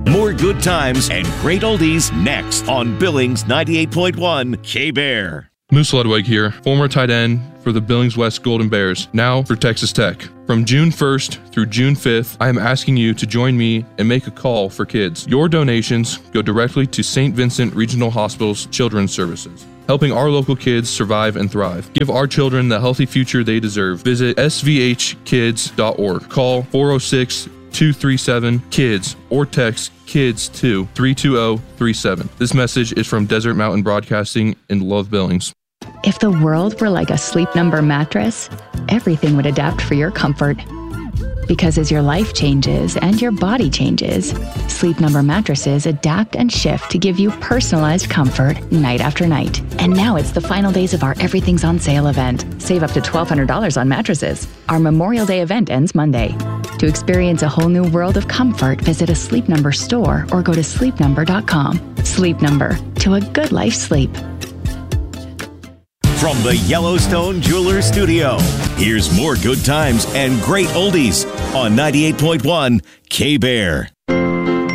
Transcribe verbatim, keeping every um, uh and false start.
More good times and great oldies next on Billings ninety-eight point one K-Bear. Moose Ludwig here, former tight end for the Billings West Golden Bears, now for Texas Tech. From June first through June fifth, I am asking you to join me and make a call for kids. Your donations go directly to Saint Vincent Regional Hospital's Children's Services, helping our local kids survive and thrive. Give our children the healthy future they deserve. Visit s v h kids dot org. Call four oh six, two three seven, KIDS or text KIDS to three two zero three seven. This message is from Desert Mountain Broadcasting in Love Billings. If the world were like a Sleep Number mattress, everything would adapt for your comfort. Because as your life changes and your body changes, Sleep Number mattresses adapt and shift to give you personalized comfort night after night. And now it's the final days of our Everything's on Sale event. Save up to twelve hundred dollars on mattresses. Our Memorial Day event ends Monday. To experience a whole new world of comfort, visit a Sleep Number store or go to sleep number dot com. Sleep Number, to a good life sleep. From the Yellowstone Jewelers Studio, here's more good times and great oldies on ninety-eight point one K-Bear.